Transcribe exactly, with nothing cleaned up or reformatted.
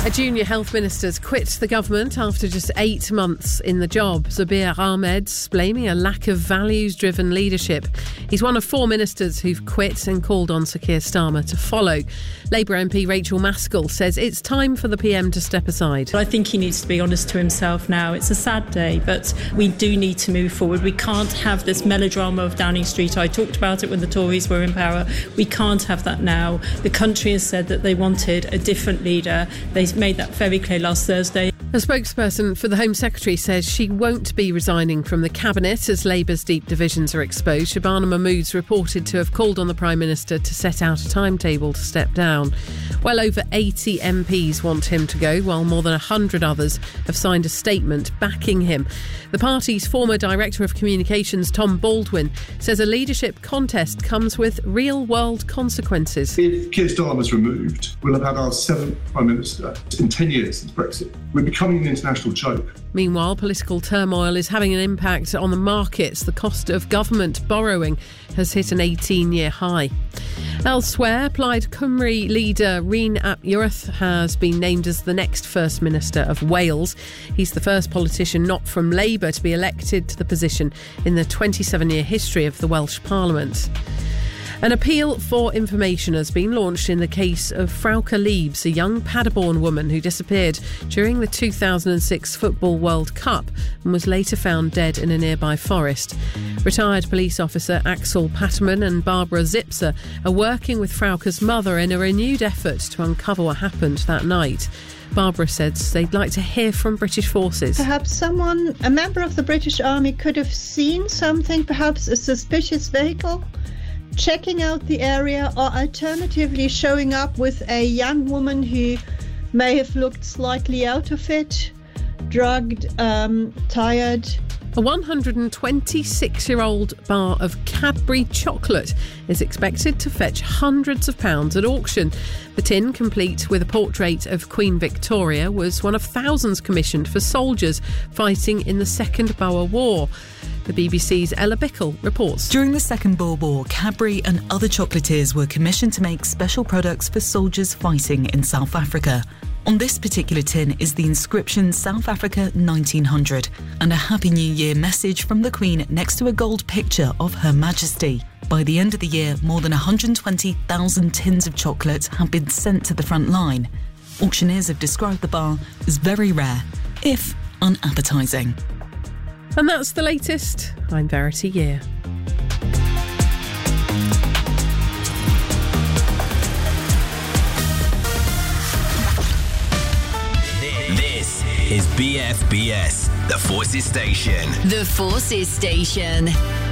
A junior health minister's quit the government after just eight months in the job. Zubair Ahmed's blaming a lack of values-driven leadership. He's one of four ministers who've quit and called on Sir Keir Starmer to follow. Labour M P Rachel Maskell says it's time for the P M to step aside. I think he needs to be honest to himself now. It's a sad day, but we do need to move forward. We can't have this melodrama of Downing Street. I talked about it when the Tories were in power. We can't have that now. The country has said that they wanted a different leader. They made that very clear last Thursday. A spokesperson for the Home Secretary says she won't be resigning from the Cabinet as Labour's deep divisions are exposed. Shabana Mahmood's reported to have called on the Prime Minister to set out a timetable to step down. Well over eighty M Ps want him to go, while more than one hundred others have signed a statement backing him. The party's former Director of Communications, Tom Baldwin, says a leadership contest comes with real-world consequences. If Keir Starmer's removed, we'll have had our seventh Prime Minister in ten years since Brexit. We're becoming an international joke. Meanwhile, political turmoil is having an impact on the markets. The cost of government borrowing has hit an eighteen-year high. Elsewhere, Plaid Cymru leader Rhun ap Iorwerth has been named as the next First Minister of Wales. He's the first politician not from Labour to be elected to the position in the twenty-seven-year history of the Welsh Parliament. An appeal for information has been launched in the case of Frauke Liebs, a young Paderborn woman who disappeared during the two thousand six Football World Cup and was later found dead in a nearby forest. Retired police officer Axel Patterman and Barbara Zipser are working with Frauke's mother in a renewed effort to uncover what happened that night. Barbara says they'd like to hear from British forces. Perhaps someone, a member of the British Army, could have seen something, perhaps a suspicious vehicle, checking out the area, or alternatively showing up with a young woman who may have looked slightly out of it, drugged, um, tired. A one hundred twenty-six-year-old bar of Cadbury chocolate is expected to fetch hundreds of pounds at auction. The tin, complete with a portrait of Queen Victoria, was one of thousands commissioned for soldiers fighting in the Second Boer War. The B B C's Ella Bickle reports. During the Second Boer War, Cadbury and other chocolatiers were commissioned to make special products for soldiers fighting in South Africa. On this particular tin is the inscription South Africa nineteen hundred and a Happy New Year message from the Queen next to a gold picture of Her Majesty. By the end of the year, more than one hundred twenty thousand tins of chocolate have been sent to the front line. Auctioneers have described the bar as very rare, if unappetising. And that's the latest. I'm Verity Year. This is B F B S, the Forces Station. The Forces Station.